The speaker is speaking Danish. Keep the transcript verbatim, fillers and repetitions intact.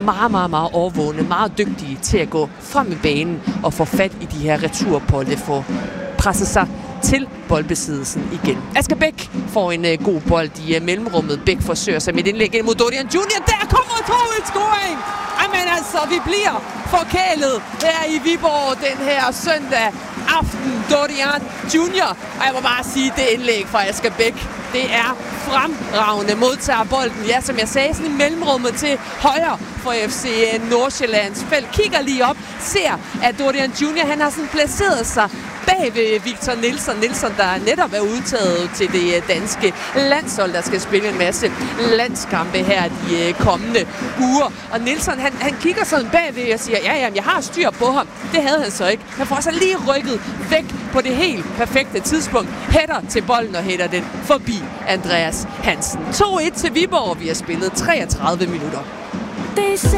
meget, meget, meget overvågne, meget dygtige til at gå frem i banen og få fat i de her returbolde, få presset sig til boldbesiddelsen igen. Asger Bæk får en uh, god bold i uh, mellemrummet. Bæk forsøger sig med et indlæg ind mod Dorian junior Der kommer to et-scoring! Jamen altså, vi bliver forkælet her i Viborg den her søndag aften. Dorian junior Og jeg må bare sige, det indlæg fra Asger Bæk, det er fremragende. Modtager bolden, ja, som jeg sagde, sådan i mellemrummet til højre for F C Nordsjællands felt. Kigger lige op, ser, at Dorian junior han har sådan placeret sig bag ved Victor Nilsson. Nilsson, der netop er udtaget til det danske landshold, der skal spille en masse landskampe her de kommende uger. Og Nilsson, han, han kigger sådan bagved og siger, ja, ja, jeg har styr på ham. Det havde han så ikke. Han får så lige rykket væk på det helt perfekte tidspunkt. Hætter til bolden og hætter den forbi Andreas Hansen. to et til Viborg, og vi har spillet treogtredive minutter.